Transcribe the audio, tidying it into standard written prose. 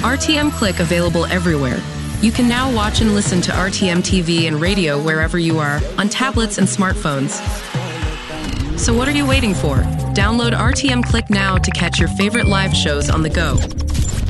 RTM Click available everywhere. You can now watch and listen to RTM TV and radio wherever you are, on tablets and smartphones. So what are you waiting for? Download RTM Click now to catch your favorite live shows on the go.